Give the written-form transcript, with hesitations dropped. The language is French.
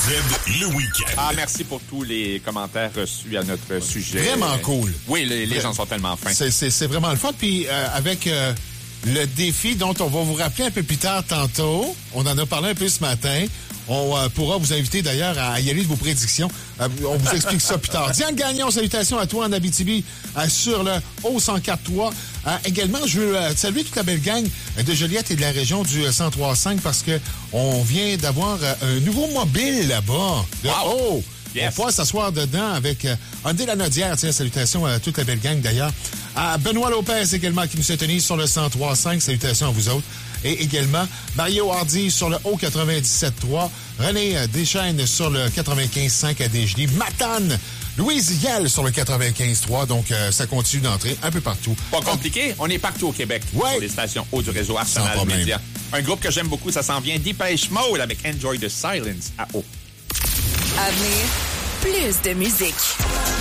le week-end. Ah, merci pour tous les commentaires reçus à notre sujet. Vraiment cool. Oui, les gens sont tellement fins. C'est vraiment le fun. Puis avec le défi dont on va vous rappeler un peu plus tard tantôt, on en a parlé un peu ce matin. On pourra vous inviter d'ailleurs à y aller de vos prédictions. On vous explique ça plus tard. Diane Gagnon, salutations à toi en Abitibi sur le O104.3. Également, je veux saluer toute la belle gang de Joliette et de la région du 103.5 parce que on vient d'avoir un nouveau mobile là-bas. Wow! On pourra s'asseoir dedans avec Hyundai Lanaudière. Tiens, salutations à toute la belle gang d'ailleurs. À Benoît Lopez également qui nous syntonise sur le 103.5. Salutations à vous autres. Et également, Mario Hardy sur le O97.3. René Deschênes sur le 95.5 à Desjardins. Matane, Louise Yel sur le 95.3. Donc, ça continue d'entrer un peu partout. Pas compliqué, on est partout au Québec. Ouais. Sur les stations haut du réseau Arsenal Media. Un groupe que j'aime beaucoup, ça s'en vient Depeche Mode avec Enjoy the Silence à haut. À venir, plus de musique.